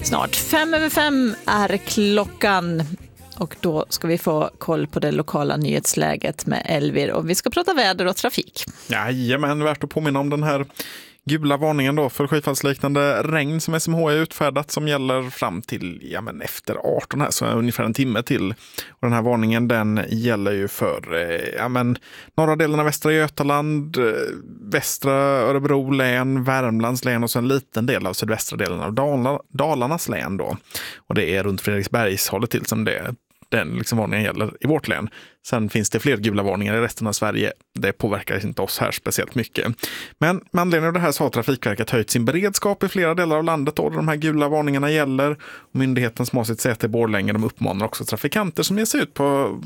Snart 5:05 är klockan och då ska vi få koll på det lokala nyhetsläget med Elvir och vi ska prata väder och trafik. Jajamän, värt att påminna om den här gula varningen då för skyfallsliknande regn som SMH är utfärdat som gäller fram till efter 18 här, så ungefär en timme till. Och den här varningen den gäller ju för norra delen av västra Götaland, västra Örebro län, Värmlands län och så en liten del av sydvästra delen av Dalarnas län då. Och det är runt Fredriksbergs hållet till som den varningen gäller i vårt län. Sen finns det fler gula varningar i resten av Sverige. Det påverkar inte oss här speciellt mycket. Men med anledning av det här så har Trafikverket höjt sin beredskap i flera delar av landet och de här gula varningarna gäller. Myndigheten som har sitt säte i Borlänge, de uppmanar också trafikanter som ger sig ut på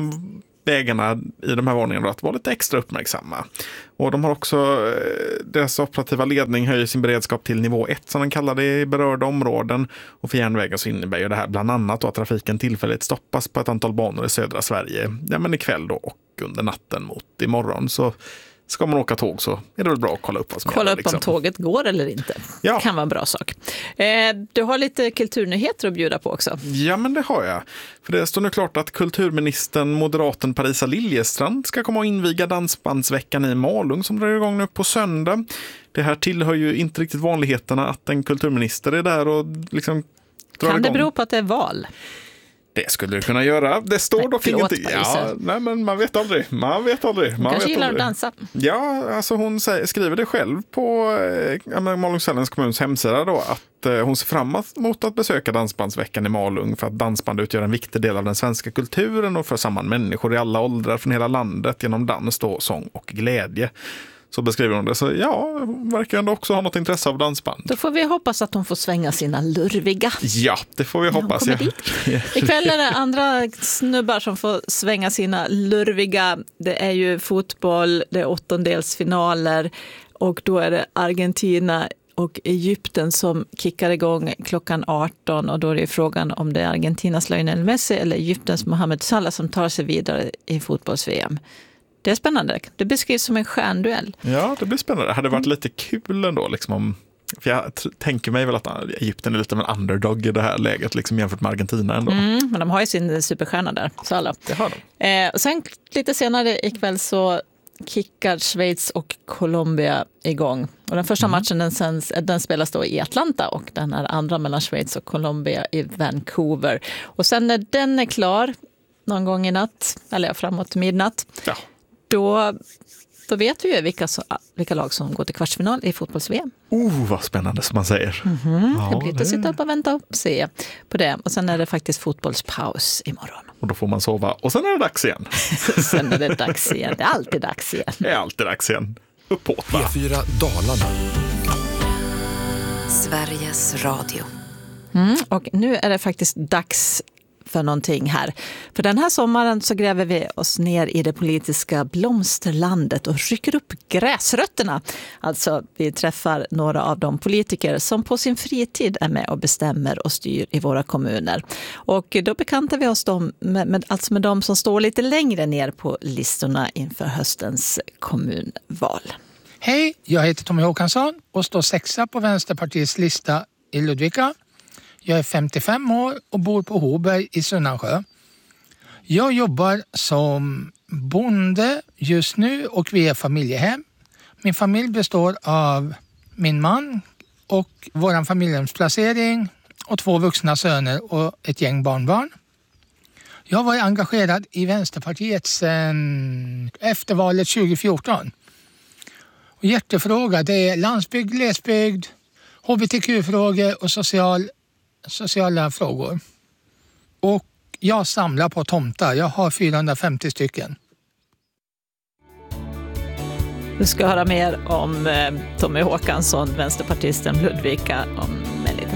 vägarna i de här varningarna att vara lite extra uppmärksamma. Och de har också, deras operativa ledning höjer sin beredskap till nivå 1 som den kallar det i berörda områden. Och för järnvägen så innebär ju det här bland annat att trafiken tillfälligt stoppas på ett antal banor i södra Sverige. Ikväll då och under natten mot imorgon. Så ska man åka tåg så är det väl bra att kolla upp vad som Kolla gäller, upp om tåget går eller inte. Ja. Kan vara en bra sak. Du har lite kulturnyheter att bjuda på också. Ja, men det har jag. För det står nu klart att kulturministern, moderaten Parisa Liljestrand ska komma och inviga Dansbandsveckan i Malung som drar igång nu på söndag. Det här tillhör ju inte riktigt vanligheterna att en kulturminister är där och drar Kan igång. Det bero på att det är val? Det skulle du kunna göra. Det står dock ingenting. Men man vet aldrig. Man kanske gillar att dansa. Ja, alltså hon skriver det själv på Malung-Sälens kommuns hemsida då att hon ser fram emot att besöka Dansbandsveckan i Malung för att dansband utgör en viktig del av den svenska kulturen och för samman människor i alla åldrar från hela landet genom dans, då, sång och glädje. Så beskriver hon det. Så verkar ändå också ha något intresse av dansband. Då får vi hoppas att de får svänga sina lurviga. Ja, det får vi hoppas. Ja. Ikväll är det andra snubbar som får svänga sina lurviga. Det är ju fotboll, det är åttondelsfinaler och då är det Argentina och Egypten som kickar igång klockan 18 och då är det frågan om det är Argentinas Lionel Messi eller Egyptens Mohamed Salah som tar sig vidare i fotbolls-VM. Det är spännande. Det beskrivs som en stjärnduell. Ja, det blir spännande. Det hade varit lite kul ändå. För jag tänker mig väl att Egypten är lite av en underdog i det här läget jämfört med Argentina ändå. Men de har ju sin superstjärna där. Så alla. Det har de. Och sen lite senare ikväll så kickar Schweiz och Colombia igång. Och den första matchen den spelas då i Atlanta och den här andra mellan Schweiz och Colombia i Vancouver. Och sen när den är klar någon gång i natt, eller framåt midnatt, då vet vi ju vilka lag som går till kvartsfinal i fotbolls-VM. Vad spännande som man säger. Det blir inte att sitta upp och vänta och se på det. Och sen är det faktiskt fotbollspaus imorgon. Och då får man sova. Och sen är det dags igen. Sen är det dags igen. Det är alltid dags igen. Det är alltid dags igen. Uppåt. P4 Dalarna. Sveriges Radio. Och nu är det faktiskt dags för någonting här. För den här sommaren så gräver vi oss ner i det politiska blomsterlandet och rycker upp gräsrötterna. Alltså vi träffar några av de politiker som på sin fritid är med och bestämmer och styr i våra kommuner. Och då bekantar vi oss med de som står lite längre ner på listorna inför höstens kommunval. Hej, jag heter Tommy Håkansson och står 6 på Vänsterpartiets lista i Ludvika. Jag är 55 år och bor på Hoberg i Sunnansjö. Jag jobbar som bonde just nu och vi är familjehem. Min familj består av min man och vår familjehemsplacering och 2 vuxna söner och ett gäng barnbarn. Jag var engagerad i Vänsterpartiet sedan efter valet 2014. Och hjärtefråga det är landsbygd, glesbygd, hbtq-frågor och sociala frågor. Och jag samlar på tomtar. Jag har 450 stycken. Du ska höra mer om Tommy Håkansson, vänsterpartisten Ludvika, om